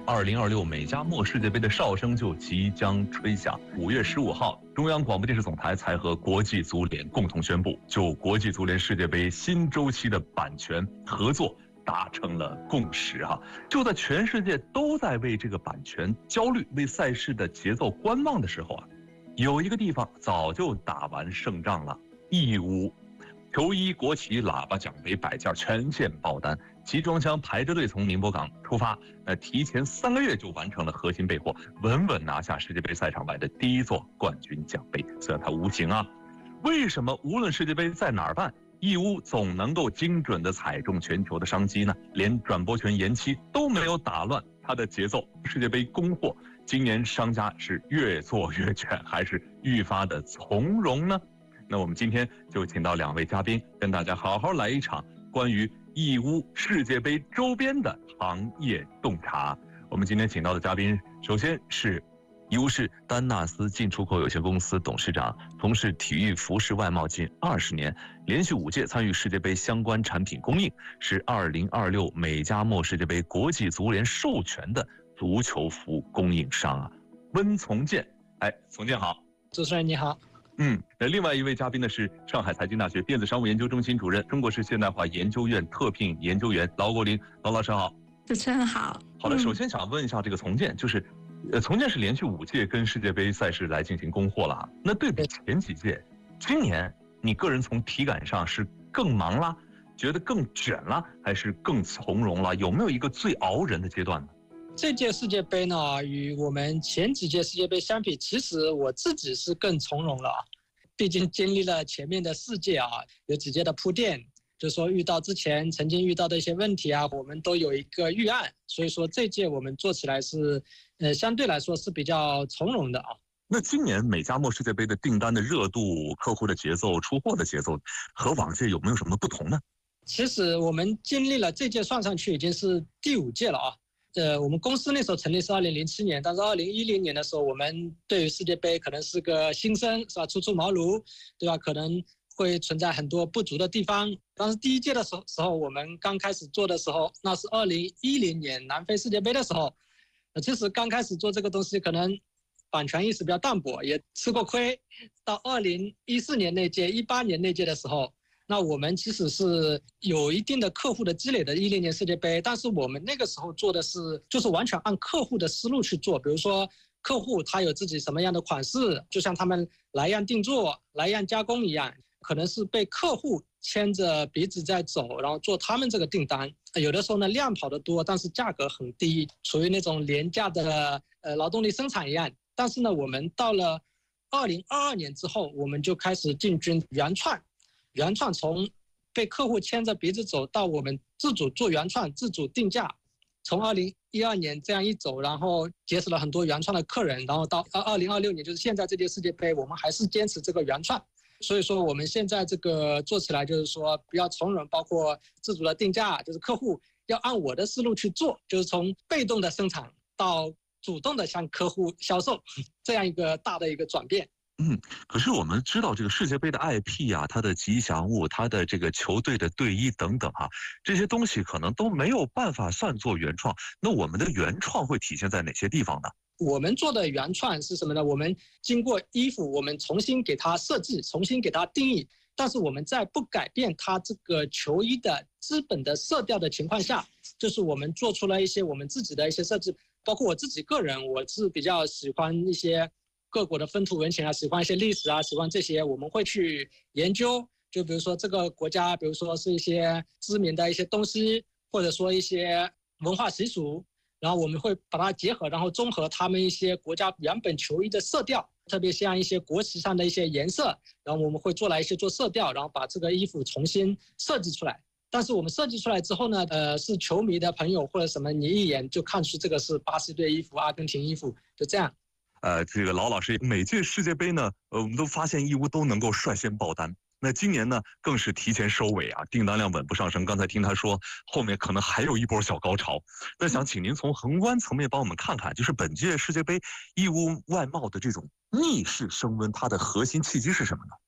2026美加墨世界杯的哨声就即将吹响。5月15号，中央广播电视总台才和国际足联共同宣布，就国际足联世界杯新周期的版权合作达成了共识哈。就在全世界都在为这个版权焦虑、为赛事的节奏观望的时候啊，有一个地方早就打完胜仗了，义乌。球衣、国旗、喇叭、奖杯、摆件全线爆单，集装箱排着队从宁波港出发，提前3个月就完成了核心备货，稳稳拿下世界杯赛场外的第一座冠军奖杯。虽然它无形啊，为什么无论世界杯在哪儿办，义乌总能够精准地踩中全球的商机呢？连转播权延期都没有打乱它的节奏。世界杯供货，今年商家是越做越卷，还是愈发的从容呢？那我们今天就请到2位嘉宾，跟大家好好来一场关于义乌世界杯周边的行业洞察。我们今天请到的嘉宾，首先是义乌市丹纳斯进出口有限公司董事长，从事体育服饰外贸近20年，连续5届参与世界杯相关产品供应，是2026美加墨世界杯国际足联授权的足球服供应商啊，温从建。从建好。 主持人你好。 另外一位嘉宾呢是上海财经大学电子商务研究中心主任、中国式现代化研究院特聘研究员劳国林。劳老师好。 主持人好。 好的，首先想问一下这个从建，就是从建是连续5届跟世界杯赛事来进行供货了，那对比前几届，今年你个人从体感上是更忙啦，觉得更卷了，还是更从容了？有没有一个最熬人的阶段呢？ 这届世界杯呢，与我们前几届世界杯相比，其实我自己是更从容了。毕竟经历了前面的4届啊，有几届的铺垫，就是说遇到之前曾经遇到的一些问题啊，我们都有一个预案，所以说这届我们做起来是，相对来说是比较从容的啊。 那今年美加墨世界杯的订单的热度、客户的节奏、出货的节奏，和往届有没有什么不同呢？ 其实我们经历了这届算上去已经是第5届了啊。我们公司那时候成立是2007年，但是2010年的时候，我们对于世界杯可能是个新生，是吧？初出茅庐，对吧？可能会存在很多不足的地方。当时第1届的时候，我们刚开始做的时候，那是2010年南非世界杯的时候。其实刚开始做这个东西，可能版权意识比较淡薄，也吃过亏。到2014年那届、18年那届的时候，那我们其实是有一定的客户的积累的10年世界杯，但是我们那个时候做的是就是完全按客户的思路去做，比如说客户他有自己什么样的款式，就像他们来样定做、来样加工一样，可能是被客户牵着鼻子在走，然后做他们这个订单。有的时候呢量跑得多，但是价格很低，属于那种廉价的劳动力生产一样。但是呢，我们到了2022年之后，我们就开始进军原创。原创从被客户牵着鼻子走到我们自主做原创、自主定价，从2012年这样一走，然后结识了很多原创的客人，然后到2026年，就是现在这届世界杯，我们还是坚持这个原创。所以说我们现在这个做起来就是说比较从容，包括自主的定价，就是客户要按我的思路去做，就是从被动的生产到主动的向客户销售，这样一个大的一个转变。 可是我们知道这个世界杯的 IP 啊，它的吉祥物，它的这个球队的队衣等等啊，这些东西可能都没有办法算作原创。那我们的原创会体现在哪些地方呢？ 我们做的原创是什么呢？我们经过衣服，我们重新给它设计，重新给它定义，但是我们在不改变它这个球衣的基本的色调的情况下，就是我们做出了一些我们自己的一些设计，包括我自己个人，我是比较喜欢一些各国的风土人情啊，喜欢一些历史啊，喜欢这些，我们会去研究。就比如说这个国家，比如说是一些知名的一些东西，或者说一些文化习俗，然后我们会把它结合，然后综合他们一些国家原本球衣的色调，特别像一些国旗上的一些颜色，然后我们会做来一些做色调，然后把这个衣服重新设计出来。但是我们设计出来之后呢，是球迷的朋友或者什么，你一眼就看出这个是巴西队衣服、阿根廷衣服，就这样。 这个劳老师，每届世界杯呢，我们都发现义乌都能够率先爆单。那今年呢，更是提前收尾啊，订单量稳步上升。刚才听他说，后面可能还有一波小高潮。那想请您从宏观层面帮我们看看，就是本届世界杯义乌外贸的这种逆势升温，它的核心契机是什么呢？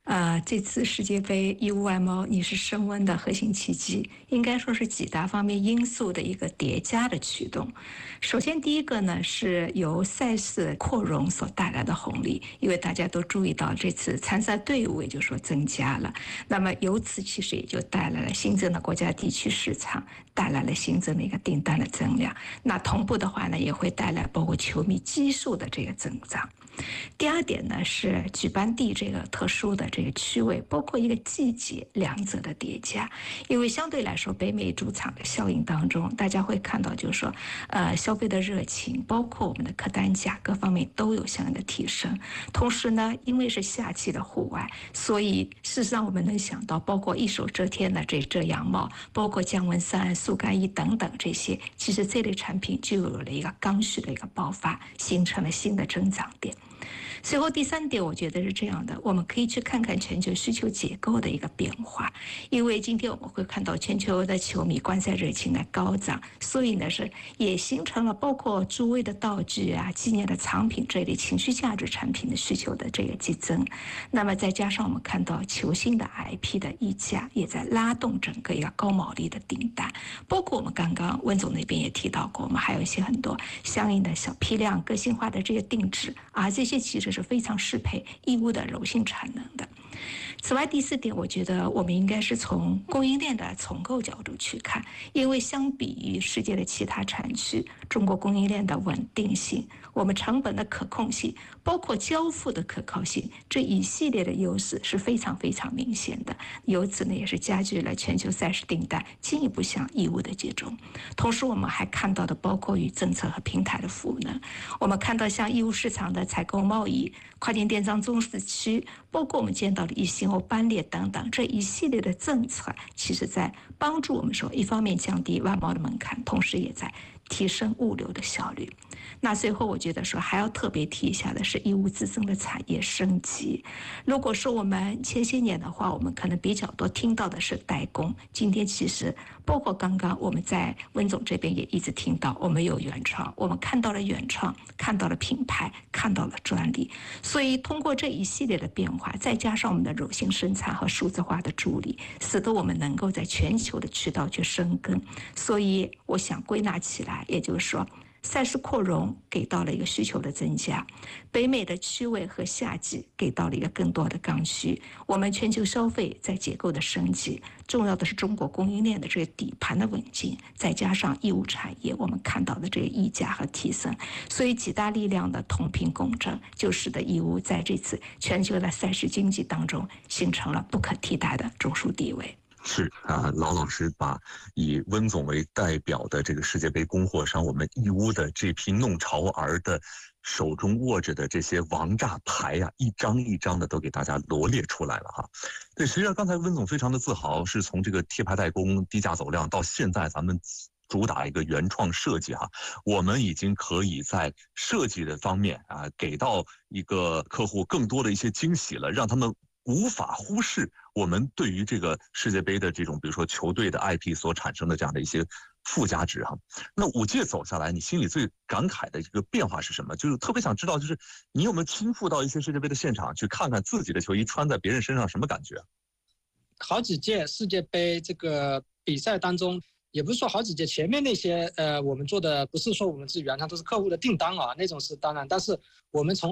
这次世界杯义乌外贸逆势升温的核心契机，应该说是几大方面因素的一个叠加的驱动。首先，第一个呢是由赛事扩容所带来的红利，因为大家都注意到这次参赛队伍也就说增加了，那么由此其实也就带来了新增的国家地区市场，带来了新增的一个订单的增量。那同步的话呢，也会带来包括球迷基数的这个增长。第二点呢是举办地这个特殊的这个区位，包括一个季节两者的叠加。因为相对来说，北美主场的效应当中，大家会看到就是说，消费的热情，包括我们的客单价各方面都有相应的提升。同时呢，因为是夏季的户外，所以事实上我们能想到，包括一手遮天的这遮阳帽，包括降温衫、速干衣等等这些，其实这类产品就有了一个刚需的一个爆发，形成了新的增长点。随后第三点，我觉得是这样的，我们可以去看看全球需求结构的一个变化，因为今天我们会看到全球的球迷观赛热情的高涨，所以呢是也形成了包括诸位的道具啊、纪念的藏品这类情绪价值产品的需求的这个激增。那么再加上我们看到球星的 IP 的溢价也在拉动整个一个高毛利的订单，包括我们刚刚温总那边也提到过，我们还有一些很多相应的小批量个性化的这些定制啊，这些其实是非常适配义乌的柔性产能的。此外，第四点，我觉得我们应该是从供应链的重构角度去看，因为相比于世界的其他产区，中国供应链的稳定性、我们成本的可控性，包括交付的可靠性，这一系列的优势是非常非常明显的。由此呢，也是加剧了全球赛事订单进一步向义乌的集中。同时，我们还看到的包括与政策和平台的赋能，我们看到像义乌市场的采购贸易、跨境电商中市区，包括我们见到的一星欧班列等等这一系列的政策，其实在帮助我们说，一方面降低外贸的门槛，同时也在提升物流的效率。那最后我觉得说还要特别提一下的是义乌自身的产业升级。如果说我们前些年的话，我们可能比较多听到的是代工，今天其实包括刚刚我们在温总这边也一直听到，我们有原创，我们看到了原创，看到了品牌，看到了专利。所以通过这一系列的变化，再加上我们的柔性生产和数字化的助力，使得我们能够在全球的渠道去生根。所以我想归纳起来，也就是说，赛事扩容给到了一个需求的增加，北美的区位和夏季给到了一个更多的刚需，我们全球消费在结构的升级，重要的是中国供应链的这个底盘的稳健，再加上义乌产业我们看到的这个溢价和提升，所以几大力量的同频共振，就使得义乌在这次全球的赛事经济当中形成了不可替代的中枢地位。 是啊，老师把以温总为代表的这个世界杯供货商，我们义乌的这批弄潮儿的手中握着的这些王炸牌呀，一张一张的都给大家罗列出来了哈。对，实际上刚才温总非常的自豪，是从这个贴牌代工、低价走量到现在咱们主打一个原创设计哈，我们已经可以在设计的方面啊，给到一个客户更多的一些惊喜了，让他们无法忽视我们对于这个世界杯的这种，比如说球队的 IP 所产生的这样的一些附加值哈。那5届走下来，你心里最感慨的一个变化是什么？就是特别想知道，就是你有没有亲赴到一些世界杯的现场去看看自己的球衣穿在别人身上什么感觉？ 好几届世界杯这个比赛当中，也不是说好几届前面那些我们做的不是说我们自己原创，都是客户的订单啊，那种是当然。但是我们从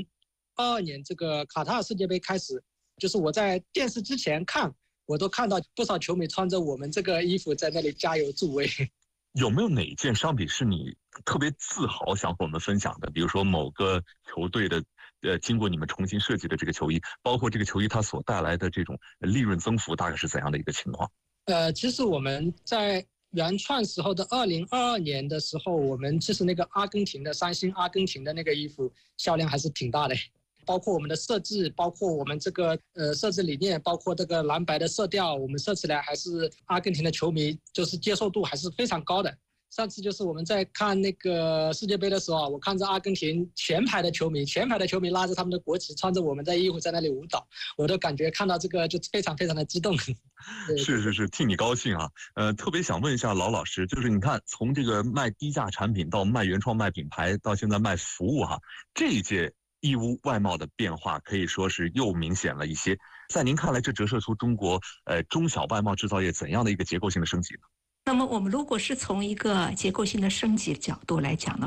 2022年这个卡塔尔世界杯开始，就是我在电视之前看，我都看到不少球迷穿着我们这个衣服在那里加油助威。 有没有哪件商品是你特别自豪想和我们分享的？比如说某个球队的经过你们重新设计的这个球衣，包括这个球衣它所带来的这种利润增幅大概是怎样的一个情况？ 其实我们在原创时候的2022年的时候，我们其实那个三星阿根廷的那个衣服销量还是挺大的。包括我们的设计，包括我们这个设置理念，包括这个蓝白的色调，我们设起来还是阿根廷的球迷就是接受度还是非常高的。上次就是我们在看那个世界杯的时候，我看着阿根廷前排的球迷拉着他们的国旗，穿着我们的衣服在那里舞蹈，我都感觉看到这个就非常非常的激动。 是，替你高兴啊。特别想问一下老师，就是你看从这个卖低价产品到卖原创、卖品牌，到现在卖服务哈，这一届义乌外贸的变化可以说是又明显了一些。在您看来，这折射出中国中小外贸制造业怎样的一个结构性的升级呢？ 那么我们如果是从一个结构性的升级角度来讲呢，